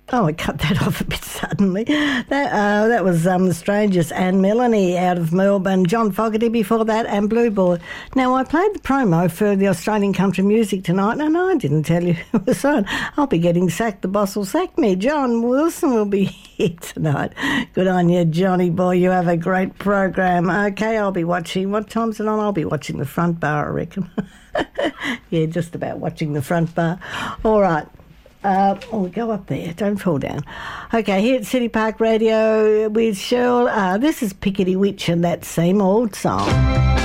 Oh, I cut that off a bit suddenly. That was The Strangers and Melanie out of Melbourne. John Fogerty before that and Blue Boy. Now, I played the promo for the Australian country music tonight, and I didn't tell you who was on. I'll be getting sacked. The boss will sack me. John Wilson will be here tonight. Good on you, Johnny boy. You have a great program. Okay, I'll be watching. What time's it on? I'll be watching the front bar, I reckon. Yeah, just about watching the front bar. All right. Go up there. Don't fall down. Okay, here at City Park Radio with Cheryl. This is Pickety Witch and that same old song.